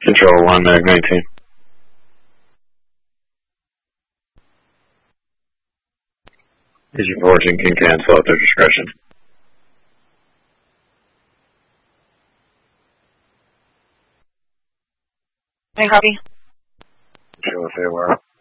Control 1, Mag 19. Agent 14 can cancel at their discretion. Hey, copy. Sure, say where.